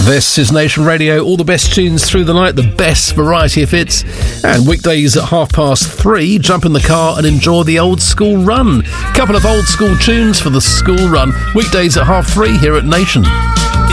This is Nation Radio, all the best tunes through the night, the best variety of hits. And weekdays at 3:30, jump in the car and enjoy the old school run. Couple of old school tunes for the school run. Weekdays at 3:30 here at Nation.